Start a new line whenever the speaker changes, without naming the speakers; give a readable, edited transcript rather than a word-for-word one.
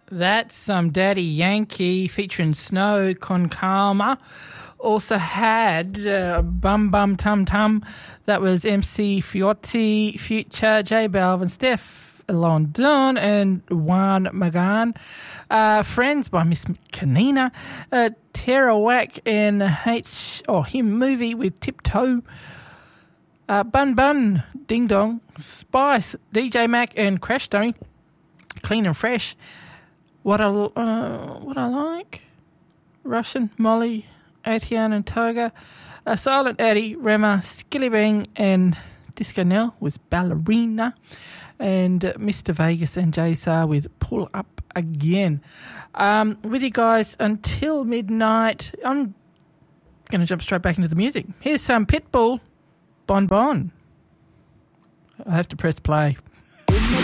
That's Daddy Yankee featuring Snow Con Calma. Also had Bum Bum Tum Tum. That was MC Fiotti, Future, J Balvin, Steph London, and Juan Magan. Friends by Miss Kanina. Terawak and Him Movie with Tiptoe. Bun Bun, Ding Dong, Spice, DJ Mac, and Crash Dummy. Clean and Fresh. What I like. Russian, Molly, Atian and Toga. Silent Eddie, Rema, Skilly Bang, and Disco Nell with Ballerina. And Mr. Vegas and J-Sar with Pull Up Again. With you guys until midnight. I'm going to jump straight back into the music. Here's some Pitbull, Bon Bon. I have to press play.